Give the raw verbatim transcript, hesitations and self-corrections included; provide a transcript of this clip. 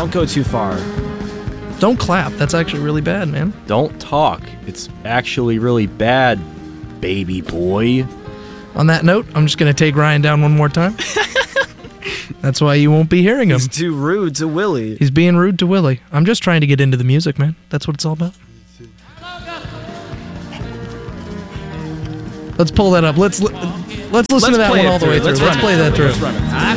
Don't go too far. Don't clap. That's actually really bad, man. Don't talk. It's actually really bad, baby boy. On that note, I'm just going to take Ryan down one more time. That's why you won't be hearing him. He's too rude to Willie. He's being rude to Willie. I'm just trying to get into the music, man. That's what it's all about. Let's pull that up. Let's li- let's listen Let's to that play one it all the through. way through. Let's Let's, run it play through. that through. Let's run it through. I